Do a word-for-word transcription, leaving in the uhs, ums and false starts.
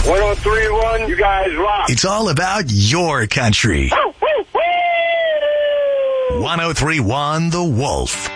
one oh three point one, you guys rock. It's all about your country. one oh three point one The Wolf.